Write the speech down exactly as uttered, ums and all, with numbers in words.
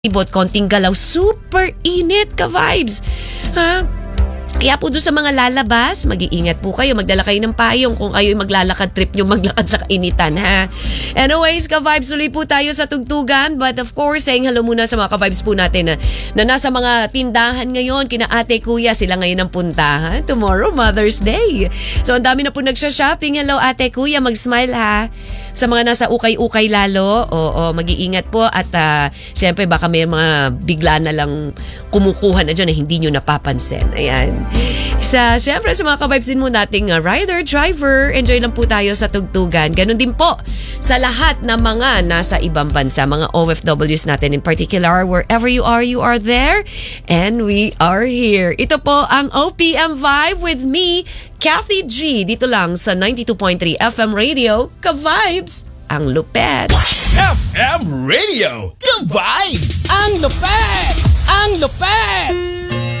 Ibot, konting galaw, super init ka vibes. Ha? Kaya po doon sa mga lalabas, mag-iingat po kayo, magdala kayo ng payong kung kayo maglalakad, trip nyo maglakad sa kainitan, ha? Anyways, ka-vibes, tuloy po tayo sa tugtugan, but of course, saying hello muna sa mga ka-vibes po natin na, na nasa mga tindahan ngayon, kina ate, kuya, sila ngayon ang puntahan. Tomorrow, Mother's Day. So, ang dami na po nagsha-shopping. Hello, ate, kuya, mag-smile, ha? Sa mga nasa ukay-ukay lalo, oo, mag-iingat po at uh, syempre baka may mga bigla na lang kumukuha na dyan na hindi nyo napapansin. Ayan. Sa, syempre sa mga ka-vibes din mo nating uh, rider, driver, enjoy lang po tayo sa tugtugan. Ganon din po sa lahat ng mga nasa ibang bansa, mga O F Ws natin in particular, wherever you are, you are there and we are here. Ito po ang O P M Vibe with me, Kathy G, dito lang sa ninety-two point three F M Radio, ka-vibes, ang lupet. F M Radio, ka-vibes, ang lupet! Ang lupet!